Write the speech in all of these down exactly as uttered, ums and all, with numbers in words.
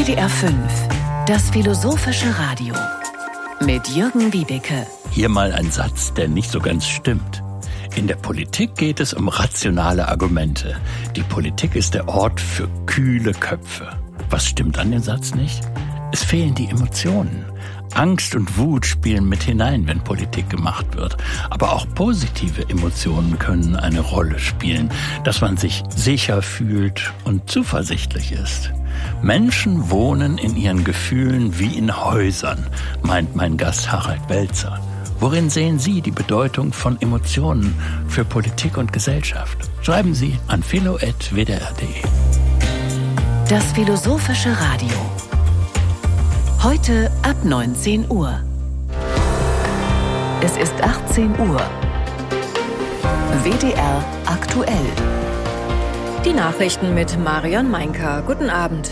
W D R fünf, das philosophische Radio mit Jürgen Wiebeke. Hier mal ein Satz, der nicht so ganz stimmt. In der Politik geht es um rationale Argumente. Die Politik ist der Ort für kühle Köpfe. Was stimmt an dem Satz nicht? Es fehlen die Emotionen. Angst und Wut spielen mit hinein, wenn Politik gemacht wird. Aber auch positive Emotionen können eine Rolle spielen, dass man sich sicher fühlt und zuversichtlich ist. Menschen wohnen in ihren Gefühlen wie in Häusern, meint mein Gast Harald Welzer. Worin sehen Sie die Bedeutung von Emotionen für Politik und Gesellschaft? Schreiben Sie an philo at w d r punkt d e. Das philosophische Radio. Heute ab neunzehn Uhr. Es ist achtzehn Uhr. W D R aktuell. Die Nachrichten mit Marion Meinker. Guten Abend.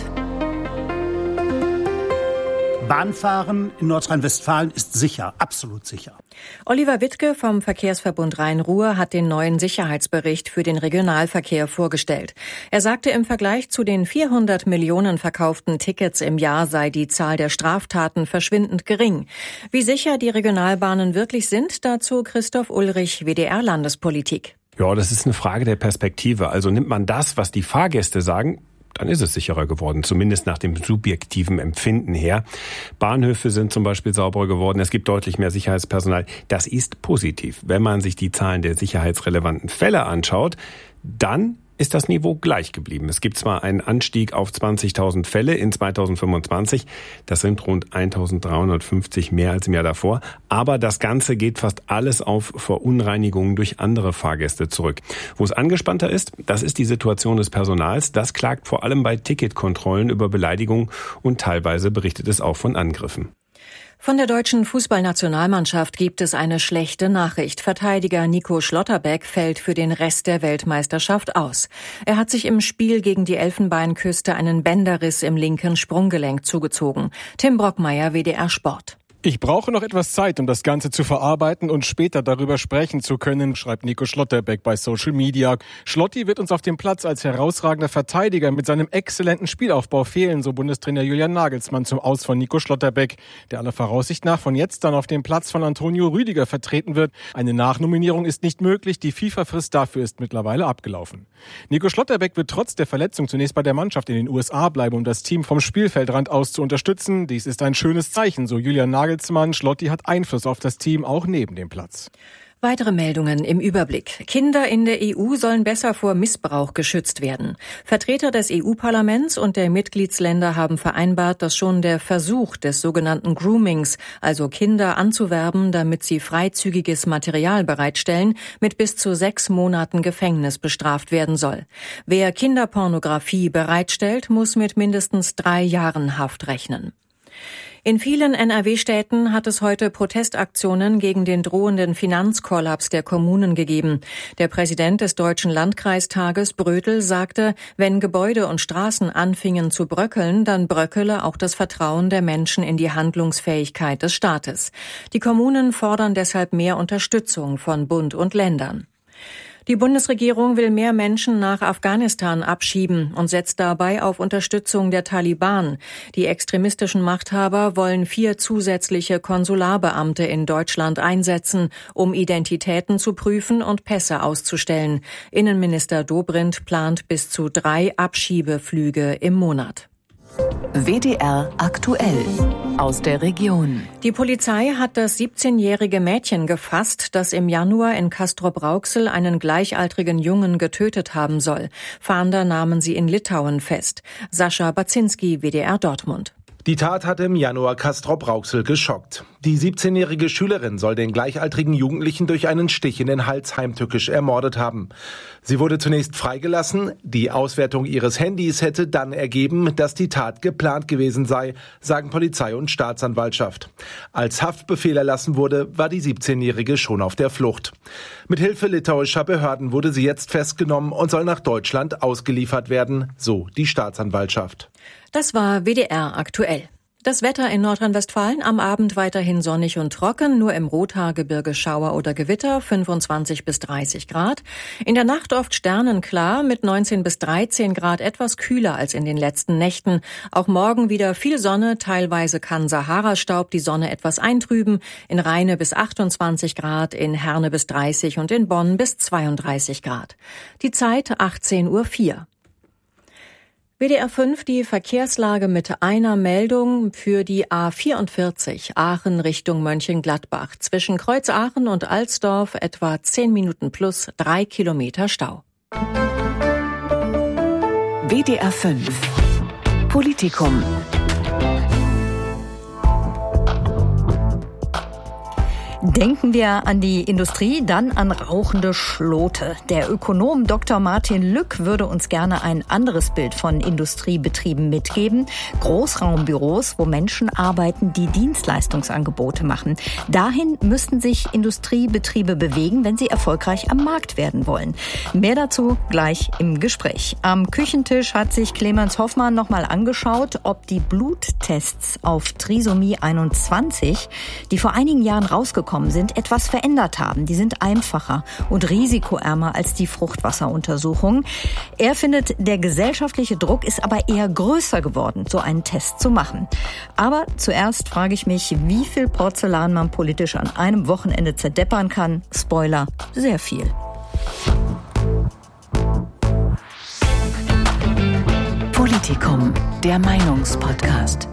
Bahnfahren in Nordrhein-Westfalen ist sicher, absolut sicher. Oliver Wittke vom Verkehrsverbund Rhein-Ruhr hat den neuen Sicherheitsbericht für den Regionalverkehr vorgestellt. Er sagte, im Vergleich zu den vierhundert Millionen verkauften Tickets im Jahr sei die Zahl der Straftaten verschwindend gering. Wie sicher die Regionalbahnen wirklich sind, dazu Christoph Ulrich, W D R-Landespolitik. Ja, das ist eine Frage der Perspektive. Also nimmt man das, was die Fahrgäste sagen, dann ist es sicherer geworden, zumindest nach dem subjektiven Empfinden her. Bahnhöfe sind zum Beispiel sauberer geworden, es gibt deutlich mehr Sicherheitspersonal. Das ist positiv. Wenn man sich die Zahlen der sicherheitsrelevanten Fälle anschaut, dann ist das Niveau gleich geblieben. Es gibt zwar einen Anstieg auf zwanzigtausend Fälle in zweitausendfünfundzwanzig, das sind rund eintausenddreihundertfünfzig mehr als im Jahr davor, aber das Ganze geht fast alles auf Verunreinigungen durch andere Fahrgäste zurück. Wo es angespannter ist, das ist die Situation des Personals. Das klagt vor allem bei Ticketkontrollen über Beleidigungen und teilweise berichtet es auch von Angriffen. Von der deutschen Fußballnationalmannschaft gibt es eine schlechte Nachricht. Verteidiger Nico Schlotterbeck fällt für den Rest der Weltmeisterschaft aus. Er hat sich im Spiel gegen die Elfenbeinküste einen Bänderriss im linken Sprunggelenk zugezogen. Tim Brockmeier, W D R Sport. Ich brauche noch etwas Zeit, um das Ganze zu verarbeiten und später darüber sprechen zu können, schreibt Nico Schlotterbeck bei Social Media. Schlotti wird uns auf dem Platz als herausragender Verteidiger mit seinem exzellenten Spielaufbau fehlen, so Bundestrainer Julian Nagelsmann zum Aus von Nico Schlotterbeck, der aller Voraussicht nach von jetzt dann auf dem Platz von Antonio Rüdiger vertreten wird. Eine Nachnominierung ist nicht möglich, die FIFA-Frist dafür ist mittlerweile abgelaufen. Nico Schlotterbeck wird trotz der Verletzung zunächst bei der Mannschaft in den U S A bleiben, um das Team vom Spielfeldrand aus zu unterstützen. Dies ist ein schönes Zeichen, so Julian Nagelsmann. Schlotti hat Einfluss auf das Team, auch neben dem Platz. Weitere Meldungen im Überblick. Kinder in der E U sollen besser vor Missbrauch geschützt werden. Vertreter des E U-Parlaments und der Mitgliedsländer haben vereinbart, dass schon der Versuch des sogenannten Groomings, also Kinder anzuwerben, damit sie freizügiges Material bereitstellen, mit bis zu sechs Monaten Gefängnis bestraft werden soll. Wer Kinderpornografie bereitstellt, muss mit mindestens drei Jahren Haft rechnen. In vielen N R W-Städten hat es heute Protestaktionen gegen den drohenden Finanzkollaps der Kommunen gegeben. Der Präsident des Deutschen Landkreistages, Brötel, sagte, wenn Gebäude und Straßen anfingen zu bröckeln, dann bröckele auch das Vertrauen der Menschen in die Handlungsfähigkeit des Staates. Die Kommunen fordern deshalb mehr Unterstützung von Bund und Ländern. Die Bundesregierung will mehr Menschen nach Afghanistan abschieben und setzt dabei auf Unterstützung der Taliban. Die extremistischen Machthaber wollen vier zusätzliche Konsularbeamte in Deutschland einsetzen, um Identitäten zu prüfen und Pässe auszustellen. Innenminister Dobrindt plant bis zu drei Abschiebeflüge im Monat. W D R aktuell aus der Region. Die Polizei hat das siebzehnjährige Mädchen gefasst, das im Januar in Castrop-Rauxel einen gleichaltrigen Jungen getötet haben soll. Fahnder nahmen sie in Litauen fest. Sascha Baczynski, W D R Dortmund. Die Tat hatte im Januar Castrop-Rauxel geschockt. Die siebzehnjährige Schülerin soll den gleichaltrigen Jugendlichen durch einen Stich in den Hals heimtückisch ermordet haben. Sie wurde zunächst freigelassen. Die Auswertung ihres Handys hätte dann ergeben, dass die Tat geplant gewesen sei, sagen Polizei und Staatsanwaltschaft. Als Haftbefehl erlassen wurde, war die siebzehnjährige schon auf der Flucht. Mit Hilfe litauischer Behörden wurde sie jetzt festgenommen und soll nach Deutschland ausgeliefert werden, so die Staatsanwaltschaft. Das war W D R aktuell. Das Wetter in Nordrhein-Westfalen am Abend weiterhin sonnig und trocken, nur im Rothaargebirge Schauer oder Gewitter, fünfundzwanzig bis dreißig Grad. In der Nacht oft sternenklar mit neunzehn bis dreizehn Grad, etwas kühler als in den letzten Nächten. Auch morgen wieder viel Sonne, teilweise kann Sahara-Staub die Sonne etwas eintrüben. In Rheine bis achtundzwanzig Grad, in Herne bis dreißig und in Bonn bis zweiunddreißig Grad. Die Zeit achtzehn Uhr vier. W D R fünf, die Verkehrslage mit einer Meldung für die A vierundvierzig Aachen Richtung Mönchengladbach. Zwischen Kreuz Aachen und Alsdorf etwa zehn Minuten plus drei Kilometer Stau. W D R fünf Politikum. Denken wir an die Industrie, dann an rauchende Schlote. Der Ökonom Doktor Martin Lück würde uns gerne ein anderes Bild von Industriebetrieben mitgeben. Großraumbüros, wo Menschen arbeiten, die Dienstleistungsangebote machen. Dahin müssten sich Industriebetriebe bewegen, wenn sie erfolgreich am Markt werden wollen. Mehr dazu gleich im Gespräch. Am Küchentisch hat sich Clemens Hoffmann nochmal angeschaut, ob die Bluttests auf Trisomie einundzwanzig, die vor einigen Jahren rausgekommen sind, etwas verändert haben. Die sind einfacher und risikoärmer als die Fruchtwasseruntersuchungen. Er findet, der gesellschaftliche Druck ist aber eher größer geworden, so einen Test zu machen. Aber zuerst frage ich mich, wie viel Porzellan man politisch an einem Wochenende zerdeppern kann. Spoiler, sehr viel. Politikum, der Meinungspodcast.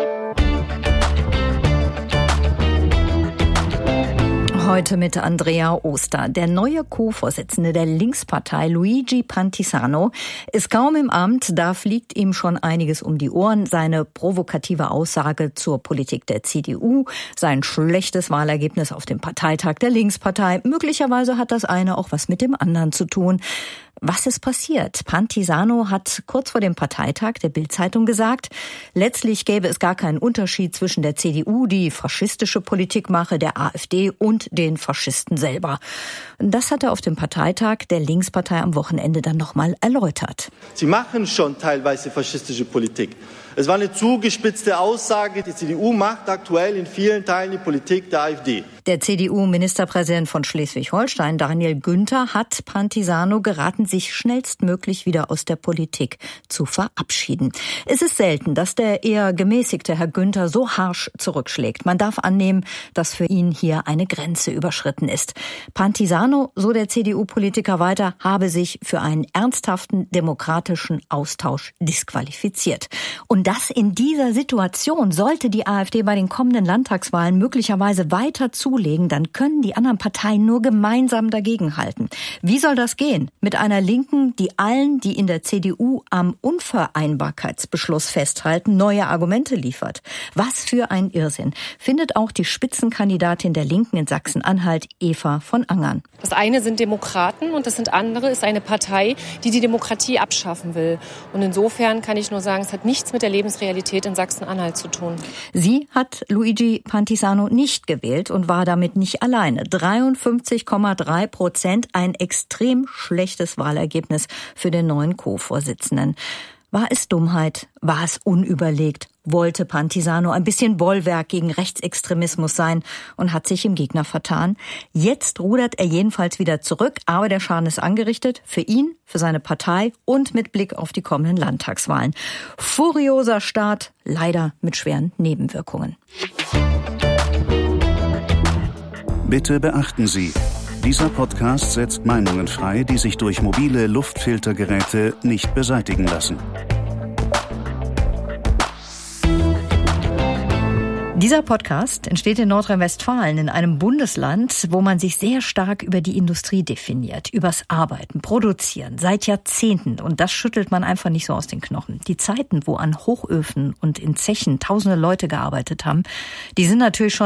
Heute mit Andrea Oster. Der neue Co-Vorsitzende der Linkspartei, Luigi Pantisano, ist kaum im Amt. Da fliegt ihm schon einiges um die Ohren. Seine provokative Aussage zur Politik der C D U, sein schlechtes Wahlergebnis auf dem Parteitag der Linkspartei. Möglicherweise hat das eine auch was mit dem anderen zu tun. Was ist passiert? Pantisano hat kurz vor dem Parteitag der Bild-Zeitung gesagt, letztlich gäbe es gar keinen Unterschied zwischen der C D U, die faschistische Politik mache, der AfD und den Faschisten selber. Das hat er auf dem Parteitag der Linkspartei am Wochenende dann nochmal erläutert. Sie machen schon teilweise faschistische Politik. Es war eine zugespitzte Aussage. Die C D U macht aktuell in vielen Teilen die Politik der AfD. Der C D U-Ministerpräsident von Schleswig-Holstein, Daniel Günther, hat Pantisano geraten, sich schnellstmöglich wieder aus der Politik zu verabschieden. Es ist selten, dass der eher gemäßigte Herr Günther so harsch zurückschlägt. Man darf annehmen, dass für ihn hier eine Grenze überschritten ist. Pantisano, so der C D U-Politiker weiter, habe sich für einen ernsthaften demokratischen Austausch disqualifiziert. Und das in dieser Situation, sollte die AfD bei den kommenden Landtagswahlen möglicherweise weiter zulegen, dann können die anderen Parteien nur gemeinsam dagegenhalten. Wie soll das gehen? Mit einer Linken, die allen, die in der C D U am Unvereinbarkeitsbeschluss festhalten, neue Argumente liefert. Was für ein Irrsinn, findet auch die Spitzenkandidatin der Linken in Sachsen-Anhalt, Eva von Angern. Das eine sind Demokraten und das sind andere ist eine Partei, die die Demokratie abschaffen will. Und insofern kann ich nur sagen, es hat nichts mit der Lebensrealität in Sachsen-Anhalt zu tun. Sie hat Luigi Pantisano nicht gewählt und war damit nicht alleine. dreiundfünfzig Komma drei Prozent, ein extrem schlechtes Wahlergebnis für den neuen Co-Vorsitzenden. War es Dummheit? War es unüberlegt? Wollte Pantisano ein bisschen Bollwerk gegen Rechtsextremismus sein und hat sich im Gegner vertan? Jetzt rudert er jedenfalls wieder zurück, aber der Schaden ist angerichtet. Für ihn, für seine Partei und mit Blick auf die kommenden Landtagswahlen. Furioser Start, leider mit schweren Nebenwirkungen. Bitte beachten Sie, dieser Podcast setzt Meinungen frei, die sich durch mobile Luftfiltergeräte nicht beseitigen lassen. Dieser Podcast entsteht in Nordrhein-Westfalen, in einem Bundesland, wo man sich sehr stark über die Industrie definiert, übers Arbeiten, Produzieren, seit Jahrzehnten. Und das schüttelt man einfach nicht so aus den Knochen. Die Zeiten, wo an Hochöfen und in Zechen tausende Leute gearbeitet haben, die sind natürlich schon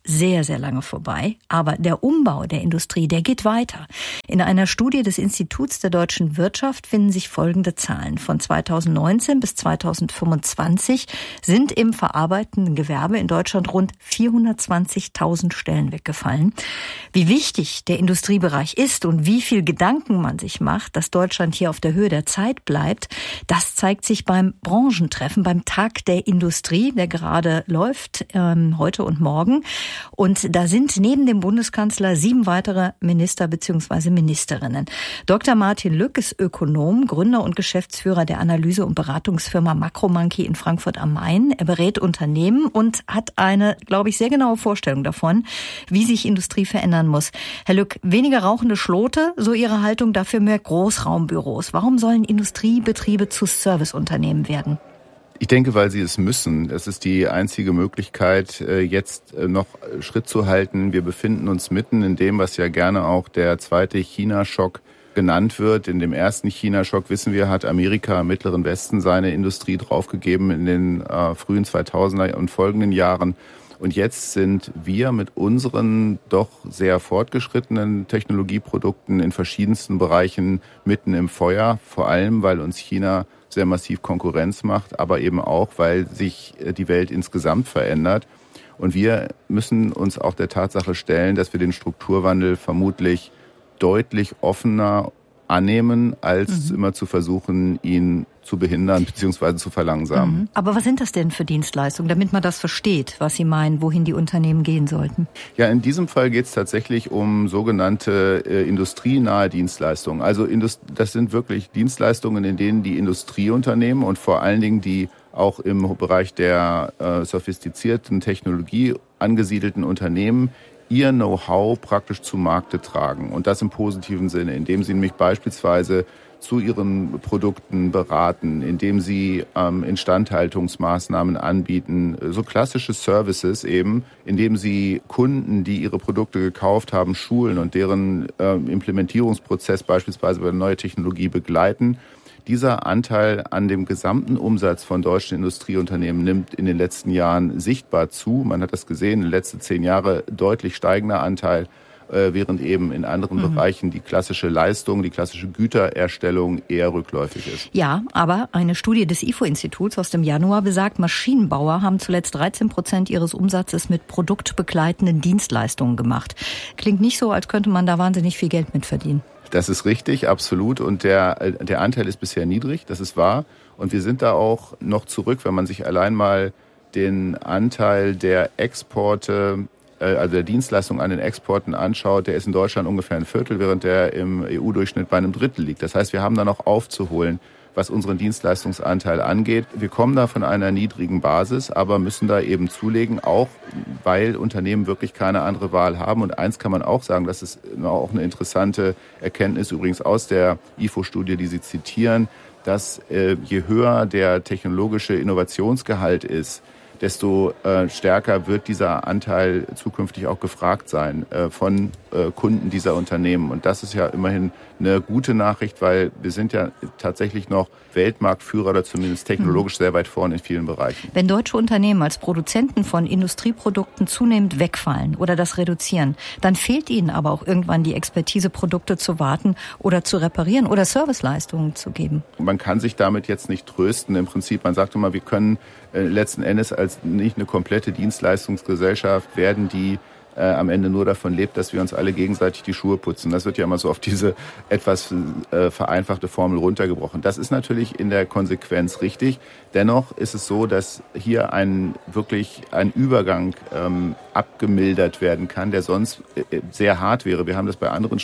sehr, sehr lange vorbei. Aber der Umbau der Industrie, der geht weiter. In einer Studie des Instituts der deutschen Wirtschaft finden sich folgende Zahlen. Von zweitausendneunzehn bis zweitausendfünfundzwanzig sind im verarbeitenden Gewerbe in Deutschland rund vierhundertzwanzigtausend Stellen weggefallen. Wie wichtig der Industriebereich ist und wie viel Gedanken man sich macht, dass Deutschland hier auf der Höhe der Zeit bleibt, das zeigt sich beim Branchentreffen, beim Tag der Industrie, der gerade läuft, ähm, heute und morgen. Und da sind neben dem Bundeskanzler sieben weitere Minister bzw. Ministerinnen. Doktor Martin Lück ist Ökonom, Gründer und Geschäftsführer der Analyse- und Beratungsfirma Makromonkey in Frankfurt am Main. Er berät Unternehmen und hat eine, glaube ich, sehr genaue Vorstellung davon, wie sich Industrie verändern muss. Herr Lück, weniger rauchende Schlote, so Ihre Haltung, dafür mehr Großraumbüros. Warum sollen Industriebetriebe zu Serviceunternehmen werden? Ich denke, weil sie es müssen. Es ist die einzige Möglichkeit, jetzt noch Schritt zu halten. Wir befinden uns mitten in dem, was ja gerne auch der zweite China-Schock genannt wird. In dem ersten China-Schock, wissen wir, hat Amerika im Mittleren Westen seine Industrie draufgegeben in den äh, frühen zweitausender und folgenden Jahren. Und jetzt sind wir mit unseren doch sehr fortgeschrittenen Technologieprodukten in verschiedensten Bereichen mitten im Feuer. Vor allem, weil uns China sehr massiv Konkurrenz macht, aber eben auch, weil sich die Welt insgesamt verändert. Und wir müssen uns auch der Tatsache stellen, dass wir den Strukturwandel vermutlich deutlich offener annehmen, als mhm. immer zu versuchen, ihn zu behindern bzw. zu verlangsamen. Mhm. Aber was sind das denn für Dienstleistungen, damit man das versteht, was Sie meinen, wohin die Unternehmen gehen sollten? Ja, in diesem Fall geht es tatsächlich um sogenannte äh, industrienahe Dienstleistungen. Also Indust- das sind wirklich Dienstleistungen, in denen die Industrieunternehmen und vor allen Dingen die auch im Bereich der äh, sophistizierten Technologie angesiedelten Unternehmen ihr Know-how praktisch zu Markte tragen. Und das im positiven Sinne, indem sie nämlich beispielsweise zu ihren Produkten beraten, indem sie ähm, Instandhaltungsmaßnahmen anbieten, so klassische Services eben, indem sie Kunden, die ihre Produkte gekauft haben, schulen und deren ähm, Implementierungsprozess beispielsweise bei der neuen Technologie begleiten. Dieser Anteil an dem gesamten Umsatz von deutschen Industrieunternehmen nimmt in den letzten Jahren sichtbar zu. Man hat das gesehen, in den letzten zehn Jahren deutlich steigender Anteil, während eben in anderen mhm. Bereichen die klassische Leistung, die klassische Gütererstellung eher rückläufig ist. Ja, aber eine Studie des I F O-Instituts aus dem Januar besagt, Maschinenbauer haben zuletzt dreizehn Prozent ihres Umsatzes mit produktbegleitenden Dienstleistungen gemacht. Klingt nicht so, als könnte man da wahnsinnig viel Geld mit verdienen. Das ist richtig, absolut. Und der, der Anteil ist bisher niedrig, das ist wahr. Und wir sind da auch noch zurück, wenn man sich allein mal den Anteil der Exporte, also der Dienstleistung an den Exporten anschaut. Der ist in Deutschland ungefähr ein Viertel, während der im E U-Durchschnitt bei einem Drittel liegt. Das heißt, wir haben da noch aufzuholen, was unseren Dienstleistungsanteil angeht. Wir kommen da von einer niedrigen Basis, aber müssen da eben zulegen, auch weil Unternehmen wirklich keine andere Wahl haben. Und eins kann man auch sagen, das ist auch eine interessante Erkenntnis übrigens aus der I F O-Studie, die Sie zitieren, dass äh, je höher der technologische Innovationsgehalt ist, desto äh, stärker wird dieser Anteil zukünftig auch gefragt sein äh, von äh, Kunden dieser Unternehmen. Und das ist ja immerhin eine gute Nachricht, weil wir sind ja tatsächlich noch Weltmarktführer oder zumindest technologisch sehr weit vorne in vielen Bereichen. Wenn deutsche Unternehmen als Produzenten von Industrieprodukten zunehmend wegfallen oder das reduzieren, dann fehlt ihnen aber auch irgendwann die Expertise, Produkte zu warten oder zu reparieren oder Serviceleistungen zu geben. Man kann sich damit jetzt nicht trösten. Im Prinzip, man sagt immer, wir können äh, letzten Endes als nicht eine komplette Dienstleistungsgesellschaft werden, die äh, am Ende nur davon lebt, dass wir uns alle gegenseitig die Schuhe putzen. Das wird ja immer so auf diese etwas äh, vereinfachte Formel runtergebrochen. Das ist natürlich in der Konsequenz richtig. Dennoch ist es so, dass hier ein wirklich ein Übergang ähm, abgemildert werden kann, der sonst äh, sehr hart wäre. Wir haben das bei anderen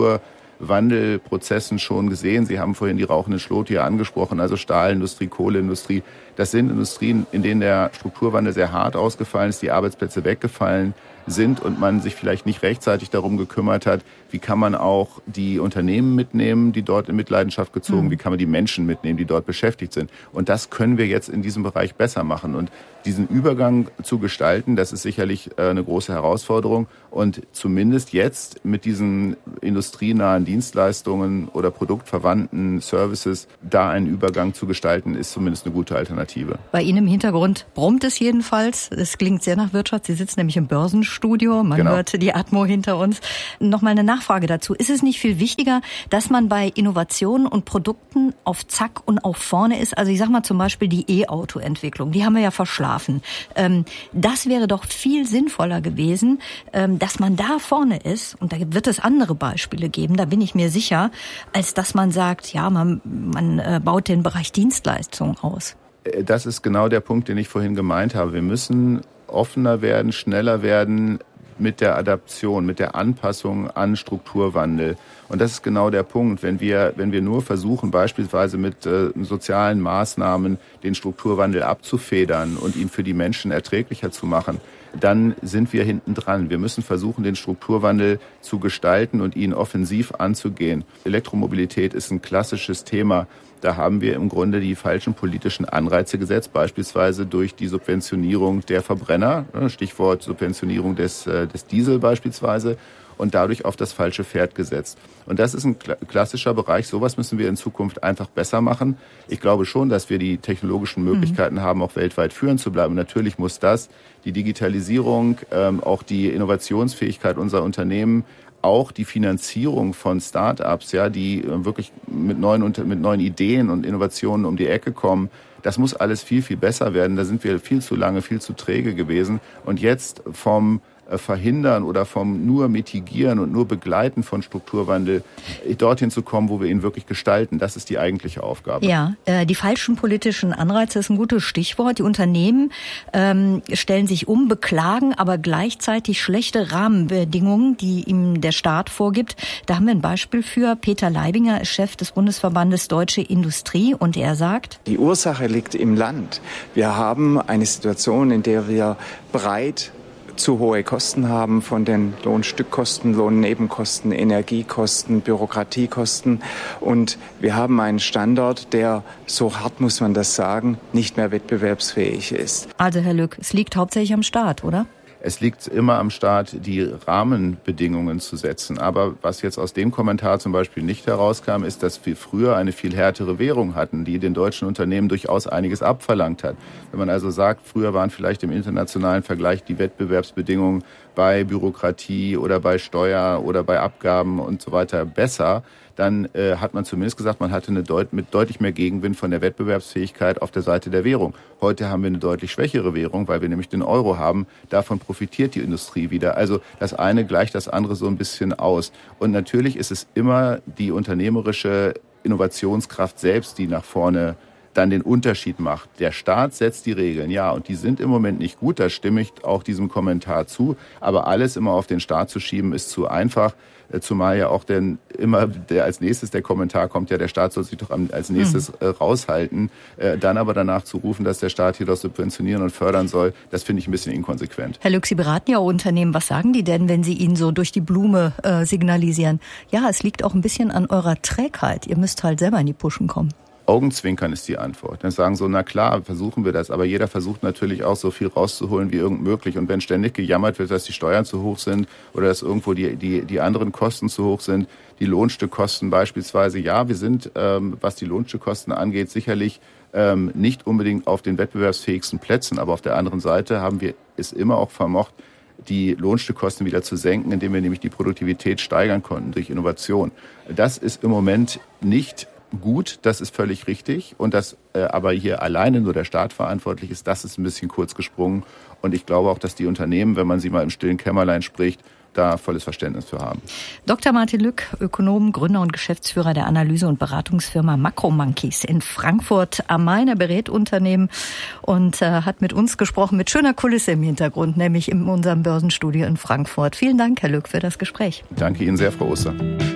Strukturwandelprozessen schon gesehen. Sie haben vorhin die rauchenden Schlote hier angesprochen, also Stahlindustrie, Kohleindustrie. Das sind Industrien, in denen der Strukturwandel sehr hart ausgefallen ist, die Arbeitsplätze weggefallen sind und man sich vielleicht nicht rechtzeitig darum gekümmert hat, wie kann man auch die Unternehmen mitnehmen, die dort in Mitleidenschaft gezogen, mhm. wie kann man die Menschen mitnehmen, die dort beschäftigt sind. Und das können wir jetzt in diesem Bereich besser machen. Und diesen Übergang zu gestalten, das ist sicherlich eine große Herausforderung. Und zumindest jetzt mit diesen industrienahen Dienstleistungen oder produktverwandten Services, da einen Übergang zu gestalten, ist zumindest eine gute Alternative. Bei Ihnen im Hintergrund brummt es jedenfalls. Es klingt sehr nach Wirtschaft. Sie sitzen nämlich im Börsenstudio. Man genau. hört die Atmo hinter uns. Nochmal eine Nachfrage dazu. Ist es nicht viel wichtiger, dass man bei Innovationen und Produkten auf Zack und auf vorne ist? Also ich sag mal zum Beispiel die E-Auto-Entwicklung. Die haben wir ja verschlafen. Das wäre doch viel sinnvoller gewesen, dass man da vorne ist. Und da wird es andere Beispiele geben, da bin ich mir sicher, als dass man sagt, ja, man, man baut den Bereich Dienstleistungen aus. Das ist genau der Punkt, den ich vorhin gemeint habe. Wir müssen offener werden, schneller werden mit der Adaption, mit der Anpassung an Strukturwandel. Und das ist genau der Punkt. Wenn wir, wenn wir nur versuchen, beispielsweise mit äh, sozialen Maßnahmen den Strukturwandel abzufedern und ihn für die Menschen erträglicher zu machen, dann sind wir hinten dran. Wir müssen versuchen, den Strukturwandel zu gestalten und ihn offensiv anzugehen. Elektromobilität ist ein klassisches Thema. Da haben wir im Grunde die falschen politischen Anreize gesetzt, beispielsweise durch die Subventionierung der Verbrenner, Stichwort Subventionierung des, des Diesel beispielsweise, und dadurch auf das falsche Pferd gesetzt. Und das ist ein klassischer Bereich. Sowas müssen wir in Zukunft einfach besser machen. Ich glaube schon, dass wir die technologischen Möglichkeiten mhm. haben, auch weltweit führend zu bleiben. Natürlich muss das, die Digitalisierung, ähm, auch die Innovationsfähigkeit unserer Unternehmen, auch die Finanzierung von Start-ups, ja, die wirklich mit neuen, mit neuen Ideen und Innovationen um die Ecke kommen, das muss alles viel, viel besser werden. Da sind wir viel zu lange, viel zu träge gewesen. Und jetzt vom Verhindern oder vom nur Mitigieren und nur Begleiten von Strukturwandel dorthin zu kommen, wo wir ihn wirklich gestalten. Das ist die eigentliche Aufgabe. Ja, äh, die falschen politischen Anreize ist ein gutes Stichwort. Die Unternehmen ähm, stellen sich um, beklagen aber gleichzeitig schlechte Rahmenbedingungen, die ihm der Staat vorgibt. Da haben wir ein Beispiel für. Peter Leibinger ist Chef des Bundesverbandes Deutsche Industrie und er sagt: Die Ursache liegt im Land. Wir haben eine Situation, in der wir breit zu hohe Kosten haben von den Lohnstückkosten, Lohnnebenkosten, Energiekosten, Bürokratiekosten. Und wir haben einen Standort, der, so hart muss man das sagen, nicht mehr wettbewerbsfähig ist. Also Herr Lück, es liegt hauptsächlich am Staat, oder? Es liegt immer am Staat, die Rahmenbedingungen zu setzen. Aber was jetzt aus dem Kommentar zum Beispiel nicht herauskam, ist, dass wir früher eine viel härtere Währung hatten, die den deutschen Unternehmen durchaus einiges abverlangt hat. Wenn man also sagt, früher waren vielleicht im internationalen Vergleich die Wettbewerbsbedingungen bei Bürokratie oder bei Steuer oder bei Abgaben und so weiter besser, dann äh, hat man zumindest gesagt, man hatte eine deut- mit deutlich mehr Gegenwind von der Wettbewerbsfähigkeit auf der Seite der Währung. Heute haben wir eine deutlich schwächere Währung, weil wir nämlich den Euro haben. Davon profitiert die Industrie wieder. Also das eine gleicht das andere so ein bisschen aus. Und natürlich ist es immer die unternehmerische Innovationskraft selbst, die nach vorne dann den Unterschied macht. Der Staat setzt die Regeln, ja, und die sind im Moment nicht gut, da stimme ich auch diesem Kommentar zu, aber alles immer auf den Staat zu schieben, ist zu einfach, zumal ja auch denn immer der als nächstes der Kommentar kommt, ja, der Staat soll sich doch als nächstes äh, raushalten, äh, dann aber danach zu rufen, dass der Staat hier doch subventionieren und fördern soll, das finde ich ein bisschen inkonsequent. Herr Lück, Sie beraten ja Unternehmen, was sagen die denn, wenn Sie ihnen so durch die Blume äh, signalisieren? Ja, es liegt auch ein bisschen an eurer Trägheit, ihr müsst halt selber in die Puschen kommen. Augenzwinkern ist die Antwort. Dann sagen so, na klar, versuchen wir das. Aber jeder versucht natürlich auch so viel rauszuholen wie irgend möglich. Und wenn ständig gejammert wird, dass die Steuern zu hoch sind oder dass irgendwo die, die, die anderen Kosten zu hoch sind, die Lohnstückkosten beispielsweise, ja, wir sind, ähm, was die Lohnstückkosten angeht, sicherlich ähm, nicht unbedingt auf den wettbewerbsfähigsten Plätzen. Aber auf der anderen Seite haben wir es immer auch vermocht, die Lohnstückkosten wieder zu senken, indem wir nämlich die Produktivität steigern konnten durch Innovation. Das ist im Moment nicht gut, das ist völlig richtig. Und dass äh, aber hier alleine nur der Staat verantwortlich ist, das ist ein bisschen kurz gesprungen. Und ich glaube auch, dass die Unternehmen, wenn man sie mal im stillen Kämmerlein spricht, da volles Verständnis für haben. Doktor Martin Lück, Ökonom, Gründer und Geschäftsführer der Analyse- und Beratungsfirma Makromonkeys in Frankfurt am Main. Er berät Unternehmen und äh, hat mit uns gesprochen, mit schöner Kulisse im Hintergrund, nämlich in unserem Börsenstudio in Frankfurt. Vielen Dank, Herr Lück, für das Gespräch. Danke Ihnen sehr, Frau Oster.